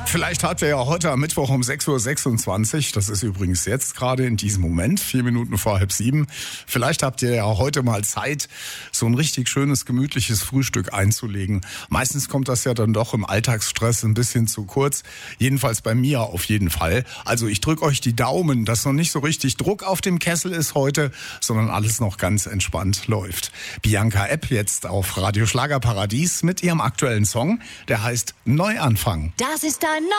Vielleicht habt ihr ja heute am Mittwoch um 6.26 Uhr, das ist übrigens jetzt gerade in diesem Moment, 4 Minuten vor 6:30, vielleicht habt ihr ja heute mal Zeit, so ein richtig schönes, gemütliches Frühstück einzulegen. Meistens kommt das ja dann doch im Alltagsstress ein bisschen zu kurz, jedenfalls bei mir auf jeden Fall. Also ich drücke euch die Daumen, dass noch nicht so richtig Druck auf dem Kessel ist heute, sondern alles noch ganz entspannt läuft. Bianca Epp jetzt auf Radio Schlagerparadies mit ihrem aktuellen Song, der heißt Neuanfang. Das ist dein